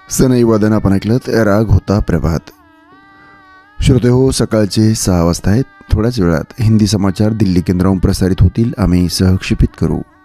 सनई वादन आपण ऐकलं. राग होता प्रभात. श्रोते हो, सकाळचे 6 वाजता आहेत. थोड्याच वेळात हिंदी समाचार दिल्ली केंद्रावरून प्रसारित होतील. आम्ही सहक्षेपित करू.